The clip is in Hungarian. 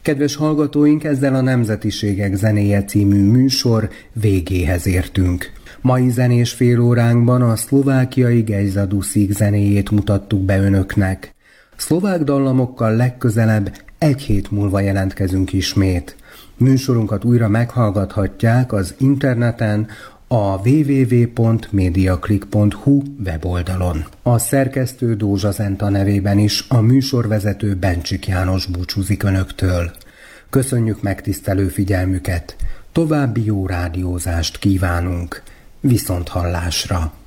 Kedves hallgatóink, ezzel a Nemzetiségek zenéje című műsor végéhez értünk. Mai zenés félóránkban a szlovákiai Gejza Duszik zenéjét mutattuk be önöknek. Szlovák dallamokkal legközelebb egy hét múlva jelentkezünk ismét. Műsorunkat újra meghallgathatják az interneten, a www.mediaclick.hu weboldalon. A szerkesztő Dózsa Zenta nevében is a műsorvezető Bencsik János búcsúzik önöktől. Köszönjük megtisztelő figyelmüket, további jó rádiózást kívánunk, viszonthallásra!